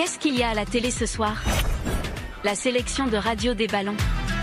Qu'est-ce qu'il y a à la télé ce soir? La sélection de Radio des Ballons.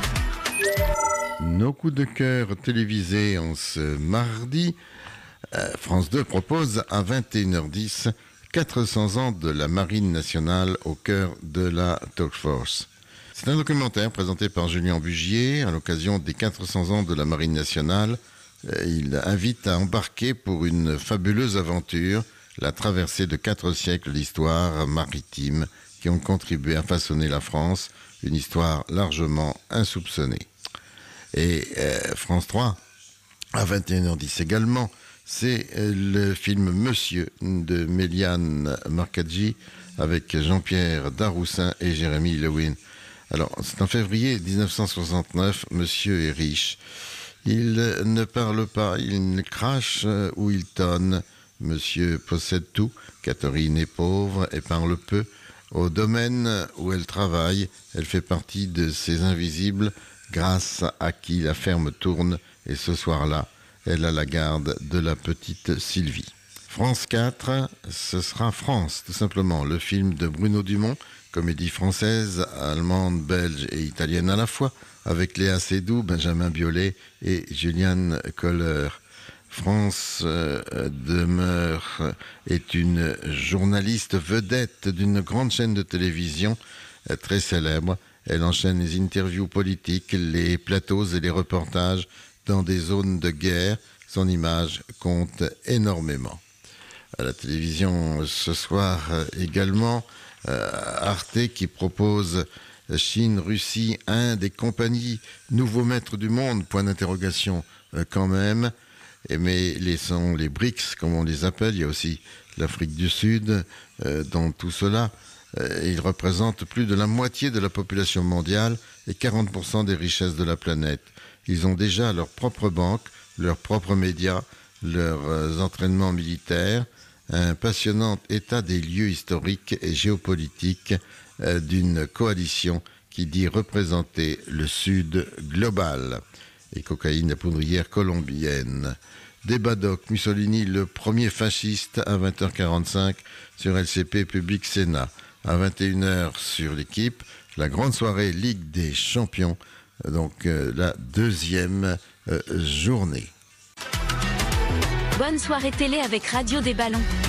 Nos coups de cœur télévisés en ce mardi. France 2 propose à 21h10 400 ans de la Marine nationale au cœur de la Task Force. C'est un documentaire présenté par Julien Bugier à l'occasion des 400 ans de la Marine nationale. Il invite à embarquer pour une fabuleuse aventure, la traversée de 4 siècles d'histoire maritime qui ont contribué à façonner la France, une histoire largement insoupçonnée. Et France 3, à 21h10 également, c'est le film Monsieur de Méliane Marcaggi avec Jean-Pierre Daroussin et Jérémy Lewin. Alors, c'est en février 1969, Monsieur est riche. Il ne parle pas, il crache ou il tonne. Monsieur possède tout, Catherine est pauvre et parle peu. Au domaine où elle travaille, elle fait partie de ces invisibles grâce à qui la ferme tourne, et ce soir-là, elle a la garde de la petite Sylvie. France 4, ce sera France, tout simplement, le film de Bruno Dumont, comédie française, allemande, belge et italienne à la fois, avec Léa Seydoux, Benjamin Biolay et Julianne Koller. France Demeure est une journaliste vedette d'une grande chaîne de télévision très célèbre. Elle enchaîne les interviews politiques, les plateaux et les reportages dans des zones de guerre. Son image compte énormément. À la télévision ce soir également, Arte qui propose Chine, Russie, Inde et compagnie, nouveaux maîtres du monde, point d'interrogation quand même. Mais sont les BRICS, comme on les appelle. Il y a aussi l'Afrique du Sud dans tout cela. Ils représentent plus de la moitié de la population mondiale et 40% des richesses de la planète. Ils ont déjà leur propre banque, leurs propres médias, leurs entraînements militaires, un passionnant état des lieux historiques et géopolitiques d'une coalition qui dit représenter le Sud global. Et cocaïne, la poudrière colombienne. Débat doc, Mussolini, le premier fasciste, à 20h45 sur LCP Public Sénat. À 21h sur l'équipe, la grande soirée Ligue des Champions, donc la deuxième journée. Bonne soirée télé avec Radio des Ballons.